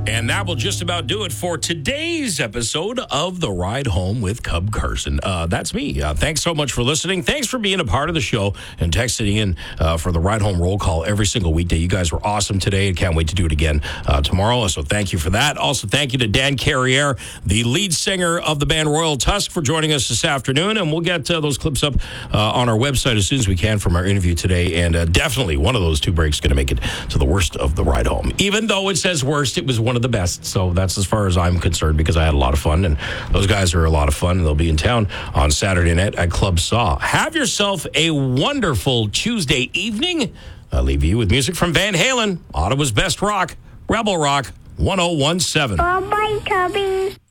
And that will just about do it for today's episode of The Ride Home with Cub Carson. That's me. Thanks so much for listening. Thanks for being a part of the show and texting in for the Ride Home roll call every single weekday. You guys were awesome today and can't wait to do it again tomorrow. So thank you for that. Also, thank you to Dan Carriere, the lead singer of the band Royal Tusk, for joining us this afternoon. And we'll get those clips up on our website as soon as we can from our interview today. And definitely one of those two breaks is going to make it to the worst of the ride home. Even though it says worst, it was one of the best. So that's as far as I'm concerned, because I had a lot of fun, and those guys are a lot of fun, and they'll be in town on Saturday night at Club Saw. Have yourself a wonderful Tuesday evening. I'll leave you with music from Van Halen, Ottawa's best rock, Rebel Rock 1017. Bye-bye, Cubby.